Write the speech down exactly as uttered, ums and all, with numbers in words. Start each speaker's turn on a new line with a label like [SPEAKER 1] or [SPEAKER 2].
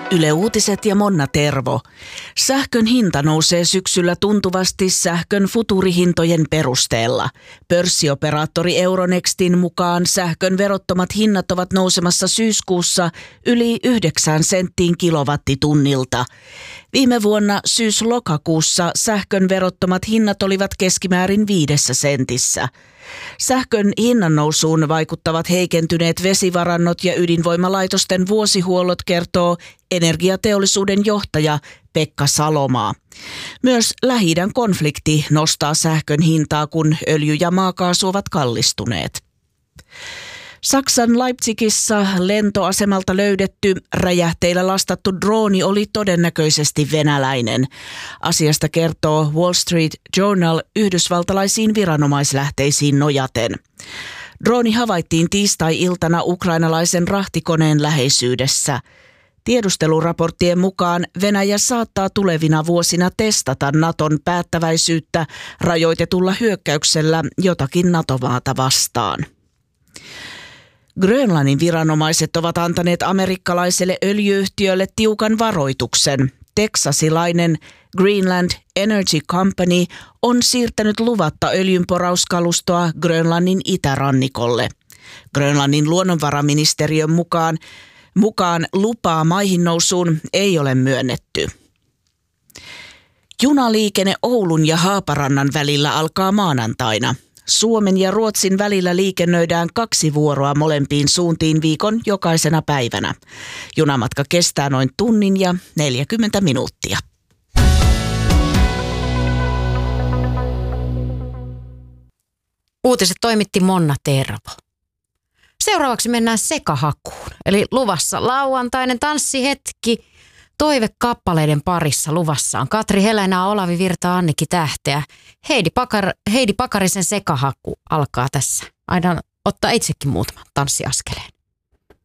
[SPEAKER 1] Yle Uutiset ja Monna Tervo. Sähkön hinta nousee syksyllä tuntuvasti sähkön futurihintojen perusteella. Pörssioperaattori Euronextin mukaan sähkön verottomat hinnat ovat nousemassa syyskuussa yli yhdeksään senttiin kilowattitunnilta. Viime vuonna syys-lokakuussa sähkön verottomat hinnat olivat keskimäärin viidessä sentissä. Sähkön hinnannousuun vaikuttavat heikentyneet vesivarannot ja ydinvoimalaitosten vuosihuollot, kertoo energiateollisuuden johtaja Pekka Salomaa. Myös Lähi-idän konflikti nostaa sähkön hintaa, kun öljy ja maakaasu ovat kallistuneet. Saksan Leipzigissä lentoasemalta löydetty räjähteillä lastattu drooni oli todennäköisesti venäläinen. Asiasta kertoo Wall Street Journal yhdysvaltalaisiin viranomaislähteisiin nojaten. Drooni havaittiin tiistai-iltana ukrainalaisen rahtikoneen läheisyydessä. Tiedusteluraporttien mukaan Venäjä saattaa tulevina vuosina testata Naton päättäväisyyttä rajoitetulla hyökkäyksellä jotakin NATO-maata vastaan. Grönlannin viranomaiset ovat antaneet amerikkalaiselle öljyyhtiölle tiukan varoituksen. Teksasilainen Greenland Energy Company on siirtänyt luvatta öljynporauskalustoa Grönlannin itärannikolle. Grönlannin luonnonvaraministeriön mukaan, mukaan lupaa maihinnousuun ei ole myönnetty. Junaliikenne Oulun ja Haaparannan välillä alkaa maanantaina. Suomen ja Ruotsin välillä liikennöidään kaksi vuoroa molempiin suuntiin viikon jokaisena päivänä. Junamatka kestää noin tunnin ja neljäkymmentä minuuttia.
[SPEAKER 2] Uutiset toimitti Monna Tervo. Seuraavaksi mennään sekahakuun, eli luvassa lauantainen tanssihetki. Toivekappaleiden parissa luvassa on Katri Helena, Olavi Virta, Annikki Tähteä. Heidi, Pakar, Heidi Pakarisen sekahaku alkaa tässä. Aina ottaa itsekin muutaman tanssiaskeleen.